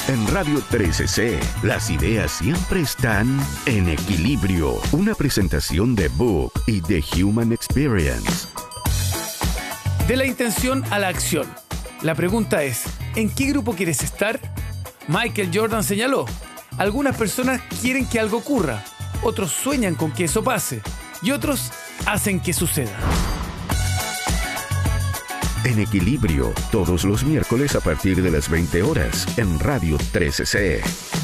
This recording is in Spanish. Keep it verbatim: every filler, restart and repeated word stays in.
En Radio trece C, las ideas siempre están en equilibrio. Una presentación de Book y The Human Experience. De la intención a la acción. La pregunta es, ¿en qué grupo quieres estar? Michael Jordan señaló, algunas personas quieren que algo ocurra, otros sueñan con que eso pase y otros hacen que suceda. En equilibrio, todos los miércoles a partir de las veinte horas en Radio trece C.